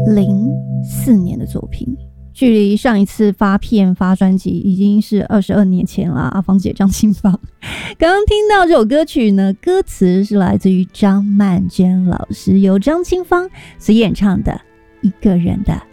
2004年的作品，距离上一次发片发专辑已经是22年前了。阿芳姐张清芳，刚刚听到这首歌曲呢，歌词是来自于张曼娟老师，由张清芳所演唱的《一个人的